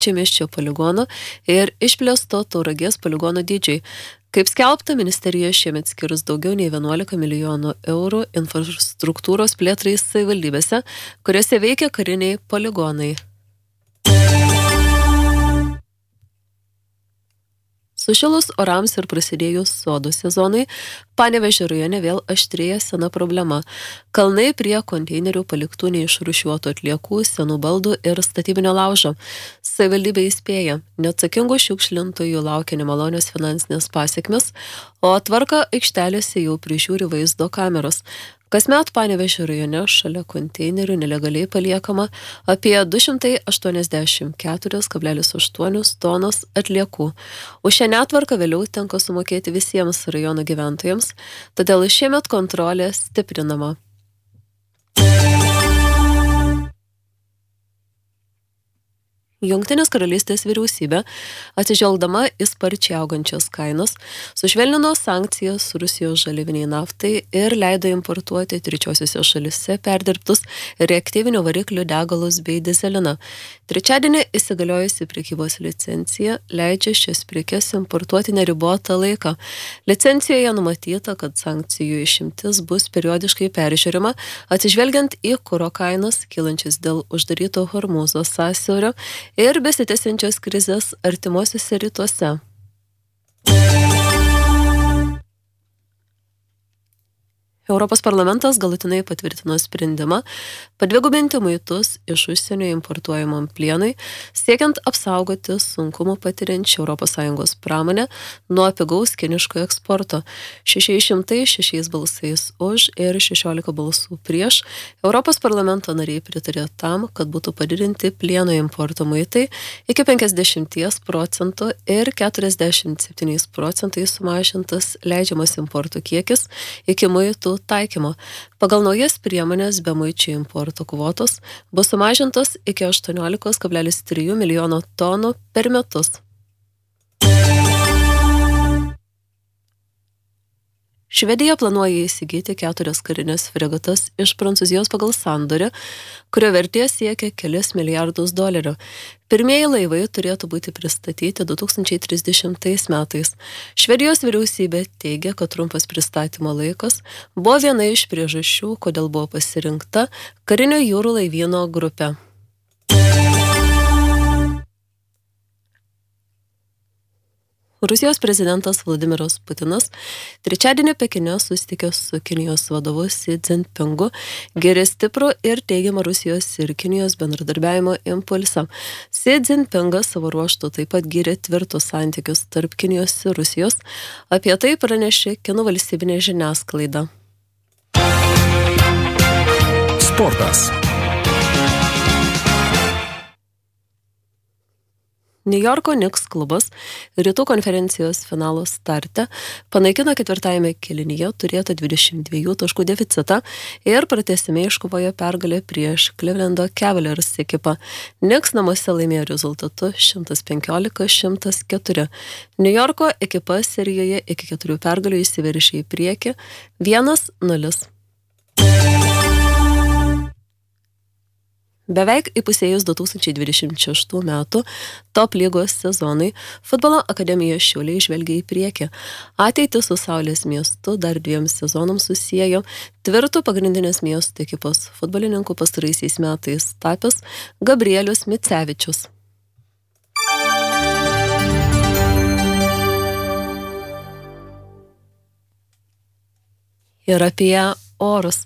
Čemiščio poligono ir išplėsto Tauragės poligono dydžiai. Kaip skelbta, ministerija šiemet skirs daugiau nei 11 milijonų eurų infrastruktūros plėtrai savivaldybėse, kuriuose veikia kariniai poligonai. Sušilus orams ir prasidėjus sodų sezonui, Panevėžio rajone vėl aštrėja sena problema. Kalnai prie konteinerių paliktų neišrūšiuotų atliekų, senų baldų ir statybinio laužo. Savivaldybė įspėja, neatsakingų šiukšlintojų laukia nemalonios finansinės pasekmės, o tvarką aikštelėse jau prižiūri vaizdo kameros. Kasmet Panevėžio rajone šalia konteinerių nelegaliai paliekama apie 284,8 tonos atliekų. Už šią netvarką vėliau tenka sumokėti visiems rajono gyventojams, todėl šiemet kontrolė stiprinama. Jungtinės karalystės vyriausybė, atsižvelgdama į sparčiai augančias kainas, sušvelnino sankcijas Rusijos žaliaviniai naftai ir leido importuoti trečiosiose šalise perdirbtus reaktyvinių variklių degalus bei dizeliną. Trečiadienį įsigaliojusi prekybos licencija leidžia šias prekes importuoti neribotą laiką. Licencijoje numatyta, kad sankcijų išimtis bus periodiškai peržiūrima, atsižvelgiant į kuro kainas, kylančias dėl uždaryto Hormūzo sąsiaurio ir besitęsiančios krizės artimuosiuose rytuose. Europos parlamentas galutinai patvirtino sprendimą padvigubinti muitus iš užsienio importuojamam plienui, siekiant apsaugoti sunkumų patiriančią ES pramonę nuo pigaus kiniško eksporto. 606 balsais už ir 16 balsų prieš Europos parlamento nariai pritarė tam, kad būtų padidinti plieno importo muitai iki 50% ir 47% sumažintas leidžiamas importo kiekis iki muitų taikymo. Pagal naujas priemonės bemuičių importo kvotos bus sumažintos iki 18,3 milijono tonų per metus. Švedija planuoja įsigyti 4 karinės fregatas iš Prancūzijos pagal sandorį, kurio vertė siekia $kelis milijardus. Pirmieji laivai turėtų būti pristatyti 2030 metais. Švedijos vyriausybė teigia, kad trumpas pristatymo laikas buvo viena iš priežasčių, kodėl buvo pasirinkta karinio jūrų laivyno grupė. Rusijos prezidentas Vladimiras Putinas trečiadienį Pekine susitikė su Kinijos vadovu Xi Jinpingu, gyrė stiprų ir teigiamą Rusijos ir Kinijos bendradarbiavimo impulsą. Xi Jinpingas savo ruožtu taip pat gyrė tvirtus santykius tarp Kinijos ir Rusijos. Apie tai pranešė kinų valstybinė žiniasklaida. Sportas. Niujorko Knicks klubas rytų konferencijos finalo starte panaikino ketvirtajame kėlinyje turėtą 22 taškų deficitą ir pratęsime iškovojo pergalę prieš Clevelando Cavaliers ekipą. Knicks namuose laimėjo rezultatu 115-104. Niujorko ekipa serijoje iki 4 pergalių įsiveržė į priekį 1-0. Beveik įpusėjus 2026 metų top lygos sezonui futbolo akademija Šiauliai žvelgia į priekį. Ateitį su Saulės miestu dar 2 sezonams susiejo tvirtų pagrindinės miesto ekipos futbolininkų pastaraisiais metais tapęs Gabrielius Micevičius. Ir apie orus.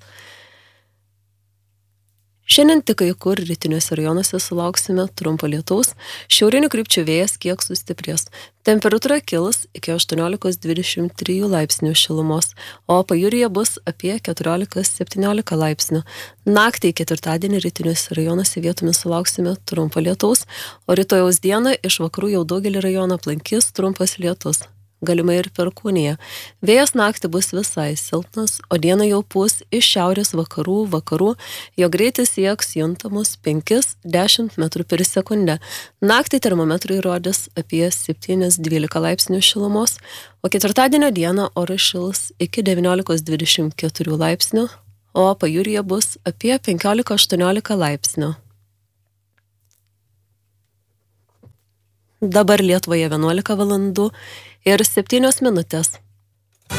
Šiandien tik kai kur rytiniuose rajonuose sulauksime trumpo lietaus, šiaurinių krypčių vėjas kiek sustiprės. Temperatūra kils iki 18-23 laipsnių šilumos, o pajūryje bus apie 14-17 laipsnių. Naktį ketvirtadienį rytiniuose rajonuose vietomis sulauksime trumpo lietaus, o rytojaus dieną iš vakarų jau daugelį rajonų aplankys trumpas lietus. Galimai ir perkūnija. Vėjas naktį bus visai silpnas, o dieną jau pūs iš šiaurės vakarų, jo greitis sieks juntamus 5-10 metrų per sekundę. Naktį termometrai rodys apie 7-12 laipsnių šilumos, o ketvirtadienio dieną oras šils iki 19-24 laipsnių, o pajūryje bus apie 15-18 laipsnių. Dabar Lietuvoje 11 valandų ir 7 minutės.